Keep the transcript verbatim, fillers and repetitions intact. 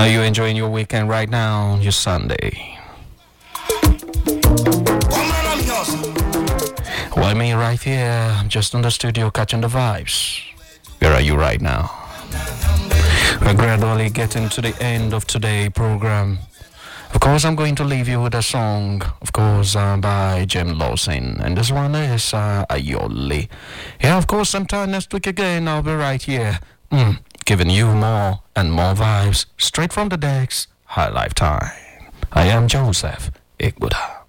Are you enjoying your weekend right now, your Sunday? Well, me right here, I'm just in the studio catching the vibes. Where are you right now? We're gradually getting to the end of today's program. Of course, I'm going to leave you with a song, of course, uh, by Jim Lawson. And this one is uh, Ayoli. Yeah, of course, sometime next week again, I'll be right here. Mm, giving you more and more vibes straight from the decks. High Lifetime. I am Joseph Igbuda.